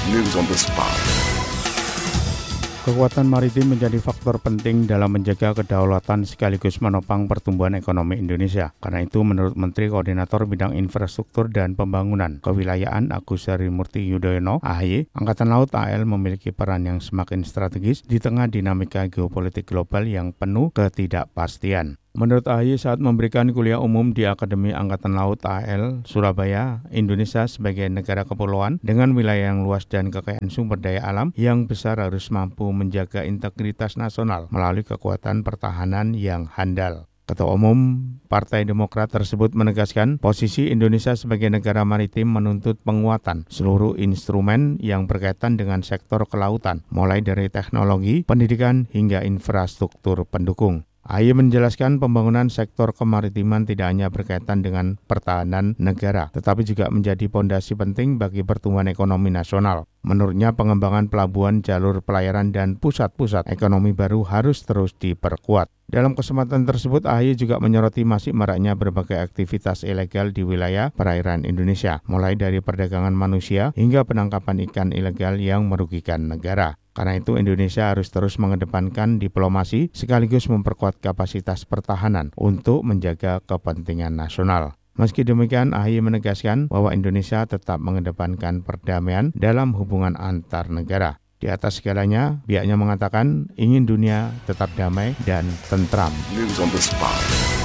News on the spot. Kekuatan maritim menjadi faktor penting dalam menjaga kedaulatan sekaligus menopang pertumbuhan ekonomi Indonesia. Karena itu, menurut Menteri Koordinator Bidang Infrastruktur dan Pembangunan Kewilayahan Agus Harimurti Yudhoyono (AHY), Angkatan Laut AL memiliki peran yang semakin strategis di tengah dinamika geopolitik global yang penuh ketidakpastian. Menurut AHY saat memberikan kuliah umum di Akademi Angkatan Laut AL Surabaya, Indonesia sebagai negara kepulauan dengan wilayah yang luas dan kekayaan sumber daya alam yang besar harus mampu menjaga integritas nasional melalui kekuatan pertahanan yang handal. Ketua Umum Partai Demokrat tersebut menegaskan posisi Indonesia sebagai negara maritim menuntut penguatan seluruh instrumen yang berkaitan dengan sektor kelautan, mulai dari teknologi, pendidikan, hingga infrastruktur pendukung. AHY menjelaskan pembangunan sektor kemaritiman tidak hanya berkaitan dengan pertahanan negara, tetapi juga menjadi fondasi penting bagi pertumbuhan ekonomi nasional. Menurutnya, pengembangan pelabuhan, jalur pelayaran, dan pusat-pusat ekonomi baru harus terus diperkuat. Dalam kesempatan tersebut, AHY juga menyoroti masih maraknya berbagai aktivitas ilegal di wilayah perairan Indonesia, mulai dari perdagangan manusia hingga penangkapan ikan ilegal yang merugikan negara. Karena itu, Indonesia harus terus mengedepankan diplomasi sekaligus memperkuat kapasitas pertahanan untuk menjaga kepentingan nasional. Meski demikian, AHY menegaskan bahwa Indonesia tetap mengedepankan perdamaian dalam hubungan antar negara. Di atas segalanya, pihaknya mengatakan ingin dunia tetap damai dan tentram. News on the spot.